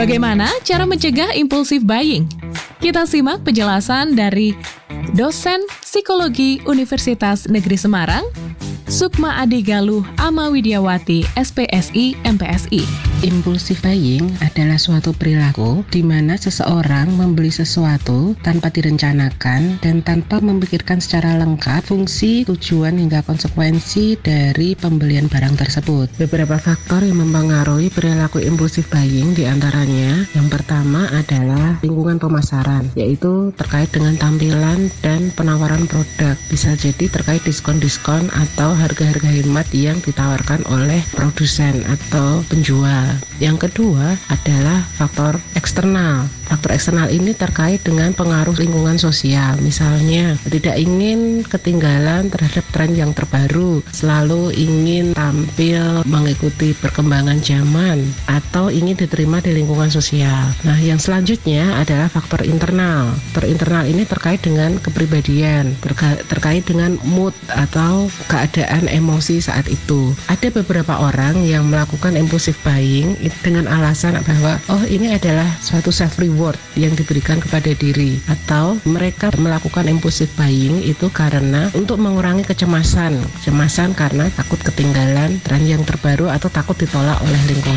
Bagaimana cara mencegah impulsif buying? Kita simak penjelasan dari dosen psikologi Universitas Negeri Semarang, Sukma Adi Galuh Amawidiawati, SPSI, MPSI. Impulsive buying adalah suatu perilaku di mana seseorang membeli sesuatu tanpa direncanakan dan tanpa memikirkan secara lengkap fungsi, tujuan, hingga konsekuensi dari pembelian barang tersebut. Beberapa faktor yang mempengaruhi perilaku impulsive buying diantaranya, yang pertama adalah lingkungan pemasaran, yaitu terkait dengan tampilan dan penawaran produk. Bisa jadi terkait diskon-diskon atau harga-harga hemat yang ditawarkan oleh produsen atau penjual. Yang kedua adalah faktor eksternal. Faktor eksternal ini terkait dengan pengaruh lingkungan sosial. Misalnya, tidak ingin ketinggalan terhadap tren yang terbaru, selalu ingin tampil mengikuti perkembangan zaman, atau ingin diterima di lingkungan sosial. Nah, yang selanjutnya adalah faktor internal. Faktor internal ini terkait dengan kepribadian, terkait dengan mood atau keadaan emosi saat itu. Ada beberapa orang yang melakukan impulsive buying dengan alasan bahwa ini adalah suatu self reward yang diberikan kepada diri, atau mereka melakukan impulsive buying itu karena untuk mengurangi kecemasan karena takut ketinggalan tren yang terbaru atau takut ditolak oleh lingkungan.